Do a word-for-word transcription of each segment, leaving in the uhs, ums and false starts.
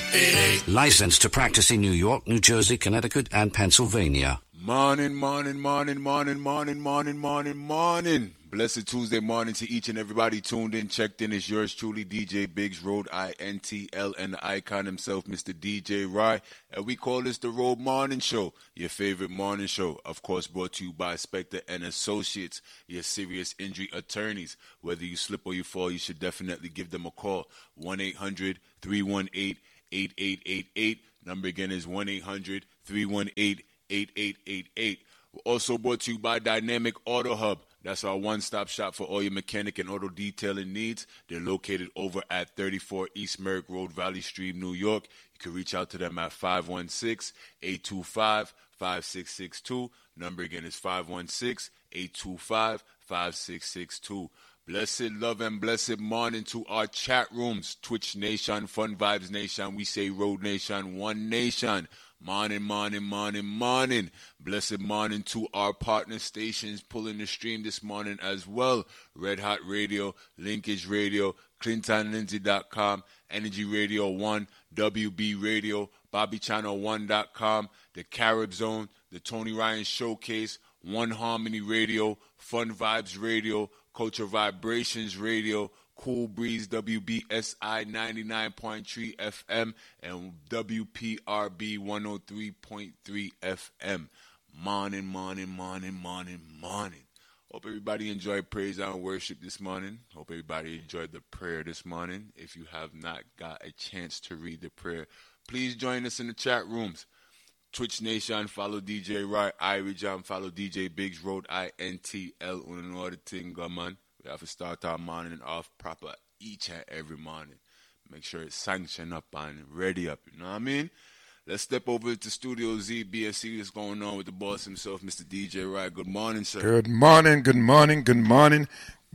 Licensed to practice in New York, New Jersey, Connecticut, and Pennsylvania. Morning, morning, morning, morning, morning, morning, morning, morning. Blessed Tuesday morning to each and everybody tuned in, checked in. It's yours truly, D J Biggs, Road I N T L, and the icon himself, Mister D J Rye. And we call this the Road Morning Show, your favorite morning show. Of course, brought to you by Spectre and Associates, your serious injury attorneys. Whether you slip or you fall, you should definitely give them a call. one eight hundred, three one eight, eight eight eight eight. Number again is one eight hundred, three one eight, eight eight eight eight. We're also brought to you by Dynamic Auto Hub. That's our one-stop shop for all your mechanic and auto detailing needs. They're located over at thirty-four East Merrick Road, Valley Stream, New York. You can reach out to them at five one six, eight two five, five six six two. Number again is five one six, eight two five, five six six two. Blessed love and blessed morning to our chat rooms. Twitch Nation, Fun Vibes Nation. We say Road Nation, One Nation. Morning, morning, morning, morning. Blessed morning to our partner stations pulling the stream this morning as well. Red Hot Radio, Linkage Radio, Clinton Lindsay dot com, Energy Radio one, W B Radio, Bobby Channel one dot com, The Carib Zone, The Tony Ryan Showcase, One Harmony Radio, Fun Vibes Radio, Culture Vibrations Radio, Cool Breeze, W B S I ninety-nine point three F M, and W P R B one oh three point three F M. Morning, morning, morning, morning, morning. Hope everybody enjoyed praise and worship this morning. Hope everybody enjoyed the prayer this morning. If you have not got a chance to read the prayer, please join us in the chat rooms. Twitch Nation, follow D J Rye, Irie Jam, follow D J Biggs, Road I N T L, on and all the thing, man. We have to start our morning off proper each and every morning. Make sure it's sanctioned up and ready up, you know what I mean? Let's step over to Studio Z, B S C, what's going on with the boss himself, Mister D J Rye. Good morning, sir. Good morning, good morning, good morning,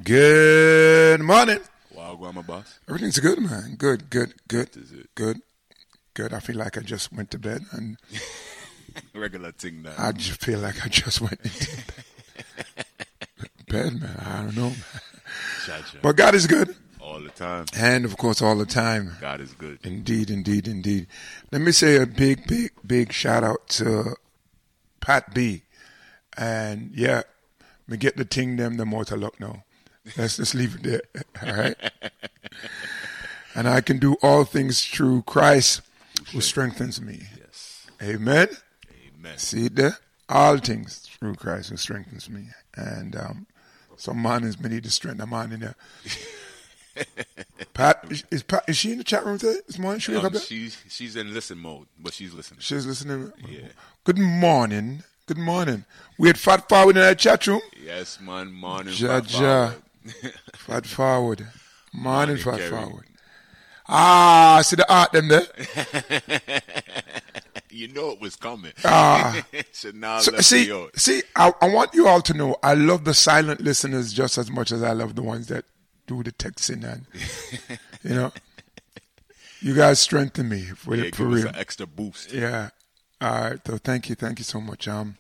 good morning. Wow, Grandma Boss. Everything's good, man. Good, good, good, What is it? good, good. I feel like I just went to bed, and Regular thing now. I just feel like I just went into bed, man. I don't know, man. Cha-cha. But God is good. All the time. And, of course, all the time. God is good. Indeed, indeed, indeed. Let me say a big, big, big shout out to Pat B. And, yeah, me get the thing them, the more to look now. Let's just leave it there, all right? And I can do all things through Christ who strengthens me. Yes. Amen? Amen. See it there? All things through Christ who strengthens me. And um, some mornings me need to strengthen a man in there. Pat, is, is Pat, is she in the chat room today this morning? She Um, um, she's, she's in listen mode, but she's listening. She's listening. Yeah. Good morning. Good morning. We had Fat Forward in our chat room. Yes, man. Morning. Ja, Fat ja. Forward. Fat Forward. Morning, Morning, Fat Kerry. Forward. Ah, see the art them there? You know it was coming. Ah. So now So, let see, me know. see, I, I want you all to know I love the silent listeners just as much as I love the ones that do the texting, and you know, you guys strengthen me for, Yeah, for give us real. an extra boost. Yeah. All right. So thank you, thank you so much. Um,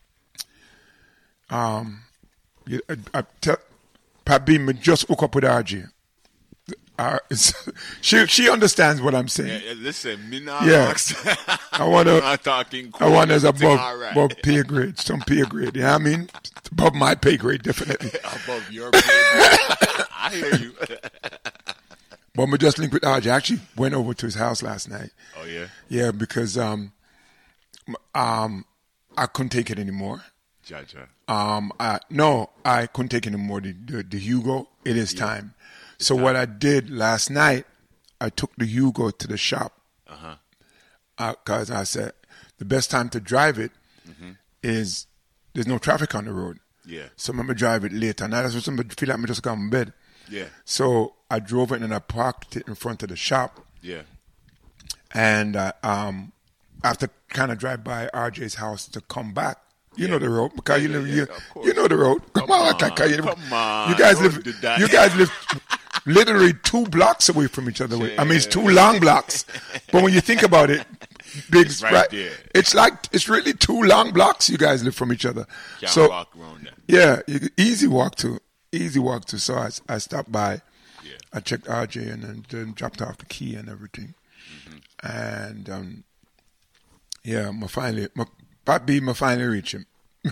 um, you, I, I tell Pat B, me just hook up with R J. Uh, it's, she she understands what I'm saying. Yeah, yeah, listen, me not Yeah. ask. I want I'm to. not talking I cool, want us everything above, all right. above pay grade, some pay grade. You know what I mean? Above my pay grade, definitely. Above your pay grade. I hear you. But we just linked with R J. I actually went over to his house last night. Oh, yeah? Yeah, because um, um, I couldn't take it anymore. Jaja. Um, I, no, I couldn't take it anymore. The, the, the Hugo, it is time. So what I did last night, I took the Hugo to the shop. Uh-huh. Because I said the best time to drive it Mm-hmm. is there's no traffic on the road. Yeah. So I'm going to drive it later. Now that's what somebody feel like me just got in bed. Yeah. So I drove it and I parked it in front of the shop. Yeah. And uh, um, after kind of drive by R J's house to come back, you Yeah. know the road because Yeah, you live, yeah, you, yeah, of course. you know the road. Come, Come on, on, Kaka, you, come on. you guys Don't live, do that. you guys live literally two blocks away from each other. I mean, it's two long blocks, but when you think about it, big It's right there. It's like it's really two long blocks. You guys live from each other, Can't so walk around that. yeah, you, easy walk to, easy walk to. So I, I stopped by, Yeah. I checked R J and then, then dropped off the key and everything. Mm-hmm. And um, yeah, I finally, my, Pat B, I finally reach him.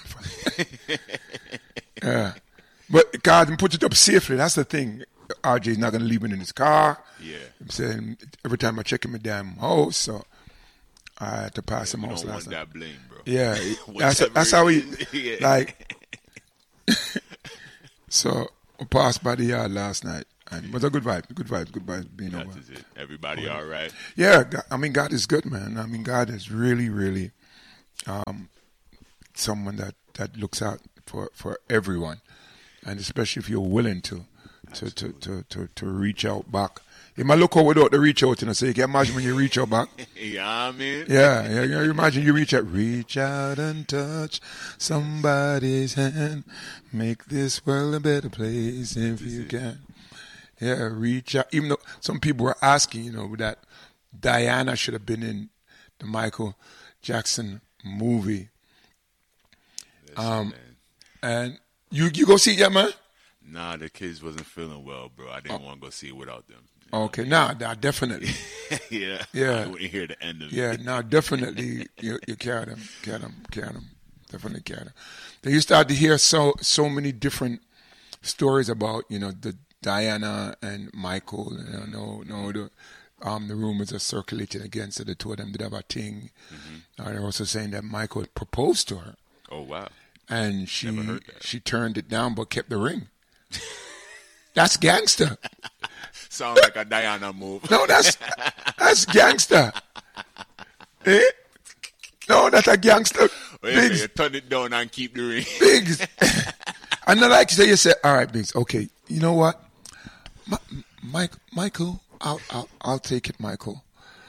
Yeah, but God put it up safely. That's the thing. R J's not gonna leave it in his car. Yeah, I'm saying every time I check in my damn house, so I had to pass yeah, him you house don't last want night. that blame, bro. Yeah, that's that's how he yeah. like. So I passed by the yard last night, and it was a good vibe, good vibe, good vibe being That over. is it. Everybody all right? Yeah, God- I mean God is good, man. I mean God is really, really um, someone that, that looks out for, for everyone, and especially if you're willing to to, to, to, to, to reach out back. You might look out without the reach out, you know, so you can imagine when you reach out back. Yeah, I mean. Yeah, yeah, you imagine you reach out, reach out and touch somebody's hand, make this world a better place if you can. Yeah, reach out. Even though some people were asking, you know, that Diana should have been in the Michael Jackson movie. Listen, Um, man. And you you go see it, yeah, man? Nah, the kids wasn't feeling well, bro. I didn't want to go see it without them. Okay, nah, nah, definitely. yeah. Yeah. I wouldn't hear the end of it. Yeah, now definitely you, you carry them, carry them, carry them, definitely carry them. Then you start to hear so so many different stories about, you know, the Diana and Michael. You know, no, no, the um the rumors are circulating against it. The two of them did have a thing. Mm-hmm. Uh, they're also saying that Michael proposed to her, Oh, wow. and she Never heard that. she turned it down but kept the ring. That's gangster. Sounds like a Diana move. No, that's that's gangster. Eh? No, that's a gangster. Wait, wait, Biggs, you turn it down and keep the ring. Biggs. And then like you say, you say, all right, Biggs, okay, you know what? Ma- Mike, Michael, I'll, I'll, I'll take it, Michael.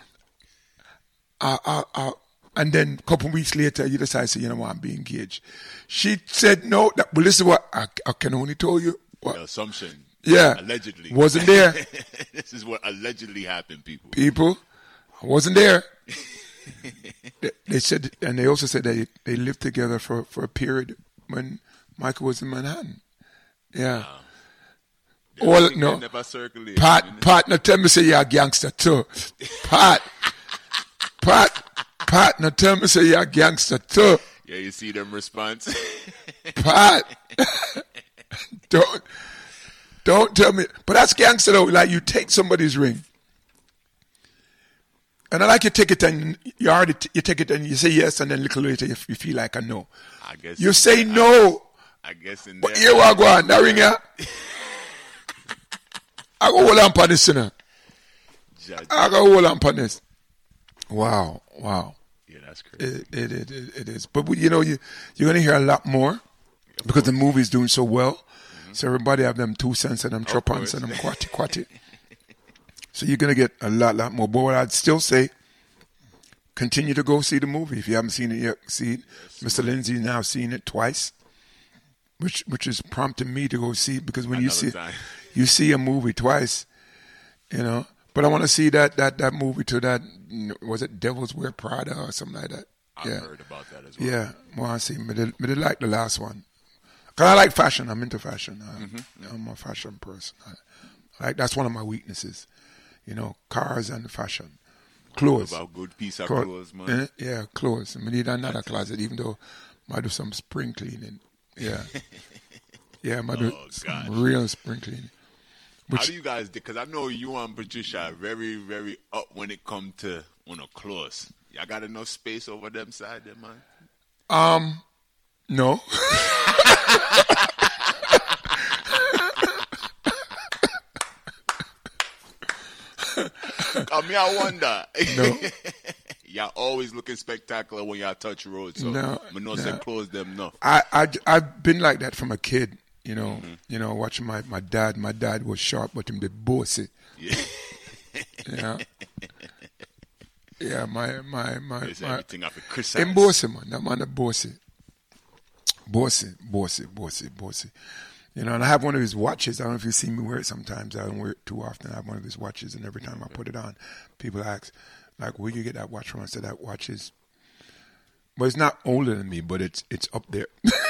I'll, I'll, I'll, and then a couple weeks later, you decide, say, you know what, I'm being engaged. She said no. That, well, this is what I, I can only tell you. What, The assumption. yeah. Allegedly. Wasn't there. This is what allegedly happened, people. People, I wasn't there. they, they said, and they also said they they lived together for, for a period when Michael was in Manhattan. Yeah. They Well, think no. they never circulated. Pat, Pat, now tell me say you're a gangster too. Pat, Pat, Pat, now tell me say you're a gangster too. Yeah, you see them response. Pat, don't, don't tell me. But that's gangster though. Like you take somebody's ring, and I like you take it and you already t- you take it and you say yes, and then a little later you, you feel like a no. I guess You in say there- no. I guess in But there. here we go on. That ring here. I go hold on for this, you know. Judge. I go hold on for this. Wow, wow. Yeah, that's crazy. It, it, it, it, it is. But, you know, you, you're going to hear a lot more because the movie's doing so well. Mm-hmm. So everybody have them two cents and them tropans and them quatty quatty. So you're going to get a lot, lot more. But what I'd still say, continue to go see the movie. If you haven't seen it yet, see it. Yes, Mister Lindsay now seen it twice, which which is prompting me to go see it because when you see time. you see a movie twice, you know. But I want to see that that that movie to that, was it Devil's Wear Prada or something like that? I've yeah. heard about that as well. Yeah, well, I see. Me did, me did like the last one. Cause I like fashion. I'm into fashion. I, Mm-hmm. I'm a fashion person. I, like that's one of my weaknesses. You know, cars and fashion, clothes. About good piece of Clo- clothes, man. eh, yeah, clothes. I need another closet, even though I do some spring cleaning. Yeah, yeah, I do Oh, some gosh. real spring cleaning. How Which do you guys? Because I know you and Patricia are very, very up when it comes to on a clothes. Y'all got enough space over them side there, man. um, no. I mean, I wonder. No. Y'all always looking spectacular when y'all touch road. So No, I know no. say close them enough. I, I, I've been like that from a kid, you know, Mm-hmm. you know, watching my, my dad. My dad was sharp, but him the bossy. Yeah. Yeah. Yeah, my, my, my, It's my everything up in Chris. him bossy, man. That man a bossy. Bossy, bossy, bossy, bossy. You know, and I have one of his watches. I don't know if you see me wear it sometimes. I don't wear it too often. I have one of his watches, and every time I put it on, people ask, like, where you get that watch from? I said, that watch is, well, it's not older than me, but it's it's up there.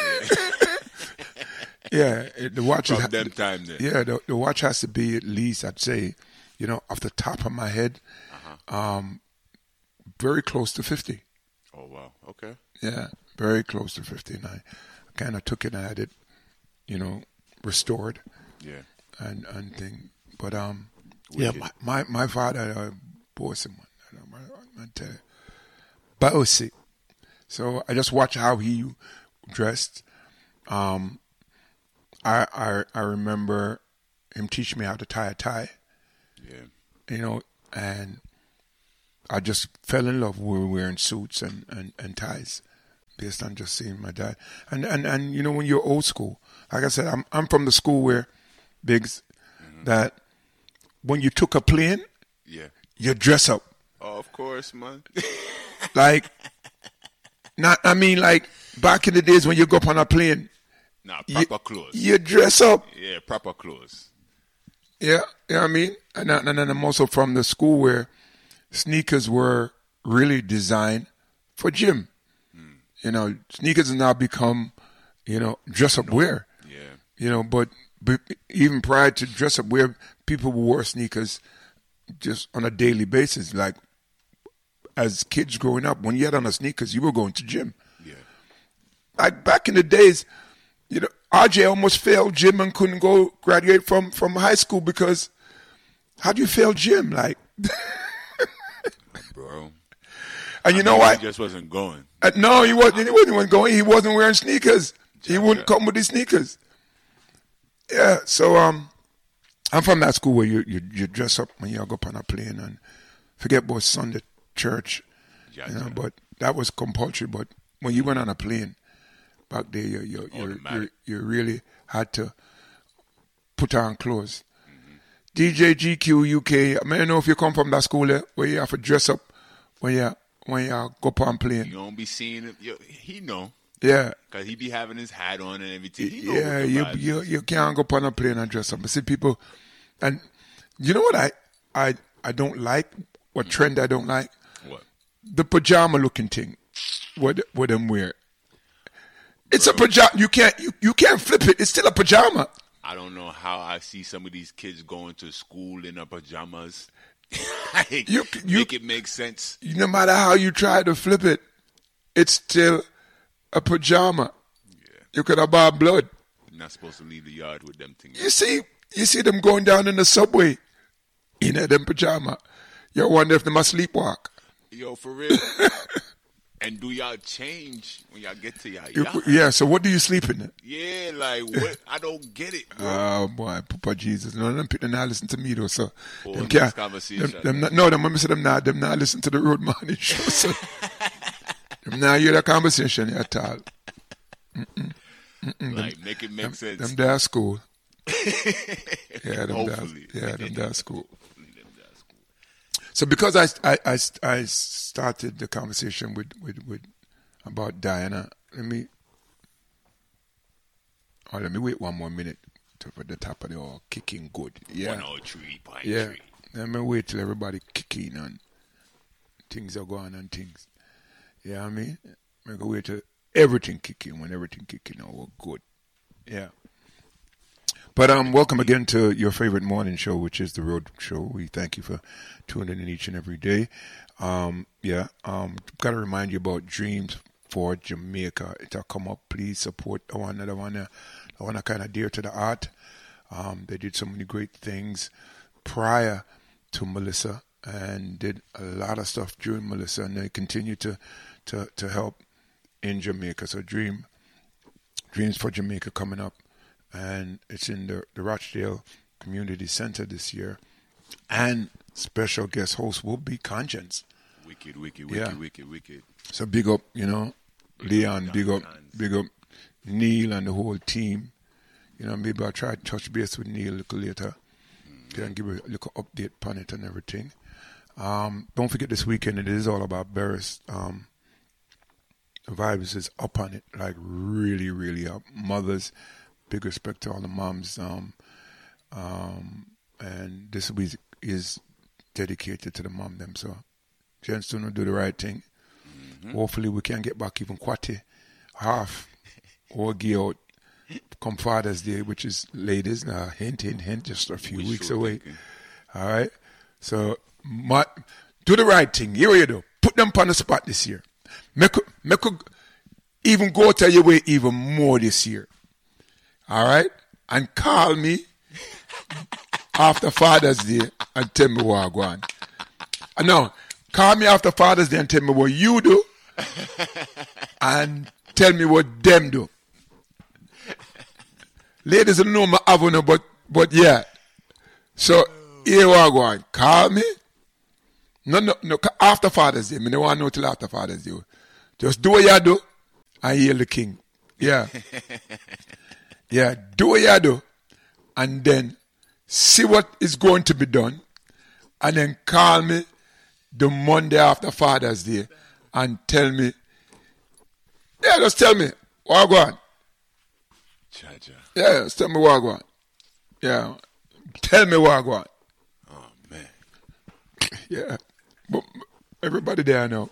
Yeah, it, the watch is From them time then. Yeah, the, the watch has to be at least, I'd say, you know, off the top of my head, Uh-huh. Uh-huh. Um, very close to fifty. Oh, wow. Okay. Yeah, very close to fifty. And I kind of took it and had it, you know, restored. Yeah. And and thing. But, um, Wicked. yeah, my, my, my father, uh, bossy man. I, I tell you. Bossy. So I just watch how he dressed. Um, I, I I remember him teaching me how to tie a tie. Yeah. You know, and I just fell in love with wearing suits and, and, and ties based on just seeing my dad. And, and and you know, when you're old school, like I said, I'm I'm from the school where, Biggs, mm-hmm. that when you took a plane, yeah, you dress up. Oh, of course, man. Like, not I mean, like back in the days when you go up on a plane. Nah, proper you, clothes. You dress up. Yeah, proper clothes. Yeah, you know what I mean? And, and then I'm also from the school where sneakers were really designed for gym. Mm. You know, sneakers have now become, you know, dress-up wear. Yeah. You know, but, but even prior to dress-up wear, people wore sneakers just on a daily basis. Like, as kids growing up, when you had on a sneakers, you were going to gym. Yeah. Like, back in the days, you know, R J almost failed gym and couldn't go graduate from, from high school because how do you fail gym? Like, bro. And you I know mean, what? He just wasn't going. Uh, no, he wasn't. He wasn't going. He wasn't wearing sneakers. He wouldn't come with his sneakers. Yeah. So um, I'm from that school where you you, you dress up when you go up on a plane and forget about Sunday church, Yeah, you know. yeah. But that was compulsory. But when you went on a plane back there, you you you, you, you really had to put on clothes. Mm-hmm. D J G Q U K. I may know if you come from that school there, where you have to dress up when you when you go up on plane. You don't be seeing it. Yo, he know. Yeah. Because he be having his hat on and everything. He know Yeah, what the you vibes you is. you can't go up on a plane and dress up. I see people, and you know what I I I don't like. What trend I don't like? What? The pajama looking thing. What what them wear? It's a pajama. You can't you, you can't flip it. It's still a pajama. I don't know how I see some of these kids going to school in their pajamas. Like, You- you- make it make sense. No matter how you try to flip it, it's still a pajama. Yeah. You could have bad blood. You're not supposed to leave the yard with them things. You see, you see them going down in the subway in a them pajama. You wonder if they must sleepwalk. Yo, for real. And do y'all change when y'all get to y'all You- yard? yeah. So what do you sleep in? Yeah, like what? I don't get it, bro. Oh boy, Papa Jesus! No, them people not listen to me though. So Oh, them this can't. conversation, Them, them not, no, them mama say them not. Them not listen to the Road Morning Show. So them not hear that conversation at all. like, make it make Them, sense. them there school. Yeah, them there. Hopefully. Yeah, them there school. Them there school. So because I, I, I, I started the conversation with, with, with about Diana, let me oh, let me wait one more minute to for the top of the all kicking good. Yeah. one oh three point Yeah. three. Let me wait till everybody kicking and things are going and things. Yeah, I mean, I'm gonna wait till everything kicking when everything kicking all good. Yeah. But um, welcome again to your favorite morning show, which is the Road Show. We thank you for tuning in each and every day. Um, yeah, um, got to remind you about Dreams for Jamaica. It'll come up. Please support the one that I wanna, I wanna kind of dear to the art. Um, they did so many great things prior to Melissa and did a lot of stuff during Melissa, and they continue to to to help in Jamaica. So Dream, Dreams for Jamaica coming up. And it's in the, the Rochdale Community Center this year. And special guest host will be Conscience. Wicked, wicked, wicked, Yeah. wicked, wicked. So big up, you know, Leon, big up, Conscience. big up Neil and the whole team. You know, maybe I'll try to touch base with Neil a little later. Can give a little update on it and everything. Um, don't forget this weekend, it is all about Barris. Um, the vibes is up on it, like really, really up. Mothers, big respect to all the moms. Um, um, and this week is dedicated to the mom them. So, gents, do not do the right thing. Mm-hmm. Hopefully, we can get back even quarter, half, or give out come Father's Day, which is ladies. Uh, hint, hint, hint, just a few We weeks sure away. thinking. All right. So, my, Do the right thing. Here you do. Put them on the spot this year. Make, make even go to your way even more this year. All right? And call me after Father's Day and tell me what I go on. No, call me after Father's Day and tell me what you do and tell me what them do. Ladies don't know my avenue, but but yeah. So here I go on. Call me. No, no, no. After Father's Day. I don't want to know till after Father's Day. Just do what you do and hail the king. Yeah. Yeah. Do what you do and then see what is going to be done and then call me the Monday after Father's Day and tell me, yeah, just tell me what I go on. Cha-cha. Yeah, just tell me what I go on. Yeah, tell me what I go on. Oh, man. Yeah, but everybody there know.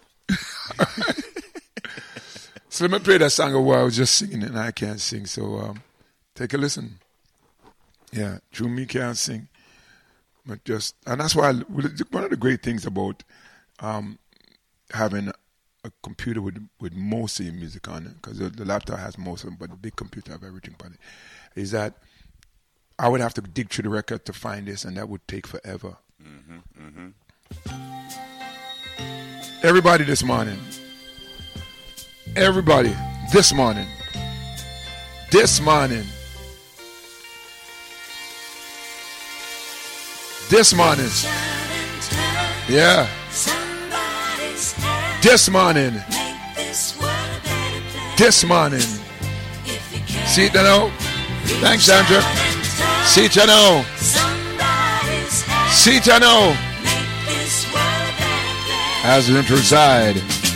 So let me play that song of what I was just singing and I can't sing. So um, take a listen. Yeah, true me can't sing. But just, and that's why I, one of the great things about um, having a, a computer with with most of your music on it, because the, the laptop has most of them, but the big computer have everything on it, is that I would have to dig through the record to find this, and that would take forever. Mm-hmm, mm-hmm. Everybody this morning, everybody this morning, this morning, this morning, yeah, this morning, this morning, see it now, thanks Sandra, see it now, see it now, as we reside.